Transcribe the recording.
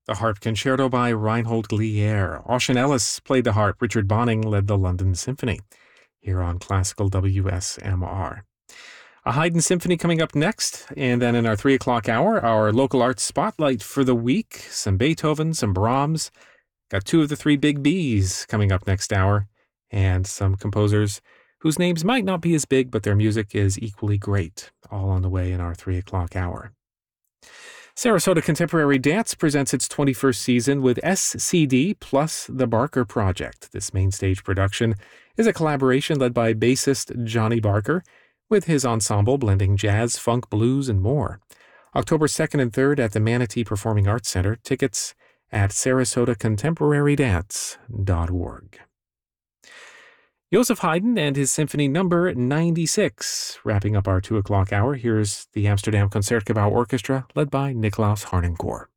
The Harp Concerto by Reinhold Glier. Ocean Ellis played the harp. Richard Bonning led the London Symphony here on Classical WSMR. A Haydn Symphony coming up next, and then in our 3 o'clock hour, our local arts spotlight for the week. Some Beethoven, some Brahms. Got 2 of the 3 big Bs coming up next hour, and some composers whose names might not be as big, but their music is equally great, all on the way in our 3 o'clock hour. Sarasota Contemporary Dance presents its 21st season with SCD plus the Barker Project. This main stage production is a collaboration led by bassist Johnny Barker with his ensemble blending jazz, funk, blues, and more. October 2nd and 3rd at the Manatee Performing Arts Center. Tickets at sarasotacontemporarydance.org. Joseph Haydn and his Symphony Number 96. Wrapping up our 2 o'clock hour, here's the Amsterdam Concertgebouw Orchestra led by Niklaus Harnoncourt.